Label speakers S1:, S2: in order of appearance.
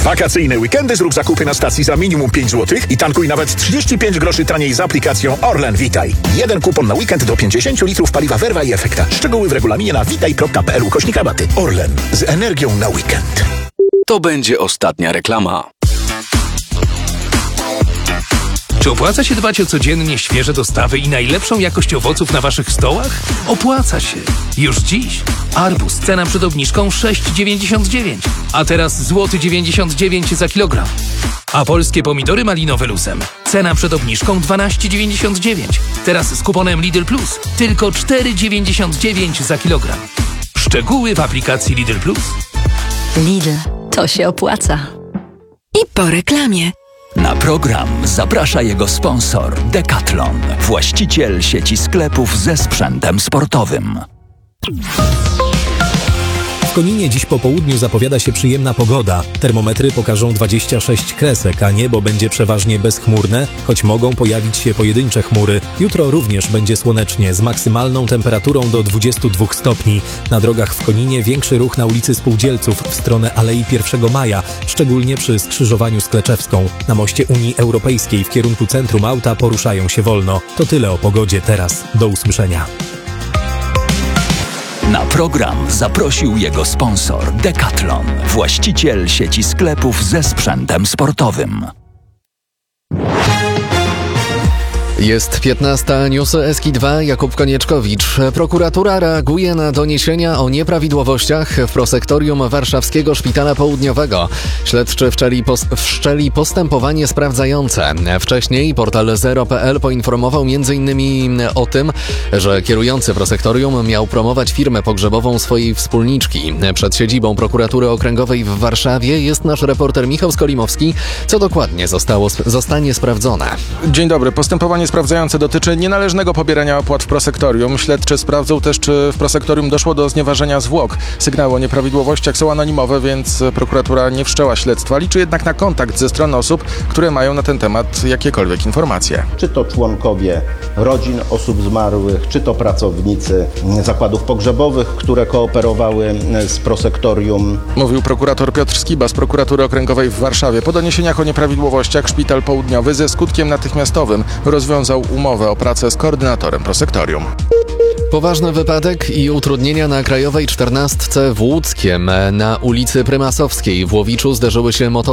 S1: Wakacyjne weekendy zrób zakupy na stacji za minimum 5 zł i tankuj nawet 35 groszy taniej z aplikacją Orlen Witaj. Jeden kupon na weekend do 50 litrów paliwa Verva i Efekta. Szczegóły w regulaminie na witaj.pl/rabaty. Orlen. Z energią na weekend.
S2: To będzie ostatnia reklama.
S3: Czy opłaca się dbać o codziennie świeże dostawy i najlepszą jakość owoców na waszych stołach? Opłaca się. Już dziś. Arbuz, cena przed obniżką 6,99, a teraz złoty 99 za kilogram. A polskie pomidory malinowe Luzem. Cena przed obniżką 12,99. Teraz z kuponem Lidl Plus tylko 4,99 za kilogram. Szczegóły w aplikacji Lidl Plus.
S4: Lidl, to się opłaca.
S5: I po reklamie.
S6: Na program zaprasza jego sponsor Decathlon, właściciel sieci sklepów ze sprzętem sportowym.
S7: W Koninie dziś po południu zapowiada się przyjemna pogoda. Termometry pokażą 26 kresek, a niebo będzie przeważnie bezchmurne, choć mogą pojawić się pojedyncze chmury. Jutro również będzie słonecznie, z maksymalną temperaturą do 22 stopni. Na drogach w Koninie większy ruch na ulicy Spółdzielców w stronę Alei 1 Maja, szczególnie przy skrzyżowaniu z Kleczewską. Na moście Unii Europejskiej w kierunku centrum auta poruszają się wolno. To tyle o pogodzie teraz. Do usłyszenia.
S6: Na program zaprosił jego sponsor Decathlon, właściciel sieci sklepów ze sprzętem sportowym.
S8: Jest 15, newsy Eski2, Jakub Konieczkowicz. Prokuratura reaguje na doniesienia o nieprawidłowościach w prosektorium Warszawskiego Szpitala Południowego. Śledczy wszczęli postępowanie sprawdzające. Wcześniej portal Zero.pl poinformował m.in. o tym, że kierujący prosektorium miał promować firmę pogrzebową swojej wspólniczki. Przed siedzibą prokuratury okręgowej w Warszawie jest nasz reporter Michał Skolimowski. Co dokładnie zostanie sprawdzone?
S9: Dzień dobry. Postępowanie sprawdzające dotyczy nienależnego pobierania opłat w prosektorium. Śledczy sprawdzą też, czy w prosektorium doszło do znieważenia zwłok. Sygnały o nieprawidłowościach są anonimowe, więc prokuratura nie wszczęła śledztwa. Liczy jednak na kontakt ze strony osób, które mają na ten temat jakiekolwiek informacje.
S10: Czy to członkowie rodzin osób zmarłych, czy to pracownicy zakładów pogrzebowych, które kooperowały z prosektorium.
S9: Mówił prokurator Piotr Skiba z prokuratury okręgowej w Warszawie. Po doniesieniach o nieprawidłowościach Szpital Południowy ze skutkiem natychmiastowym rozwiązał umowę o pracę z koordynatorem prosektorium.
S8: Poważny wypadek i utrudnienia na Krajowej 14 w Łódzkiem. Na ulicy Prymasowskiej w Łowiczu zderzyły się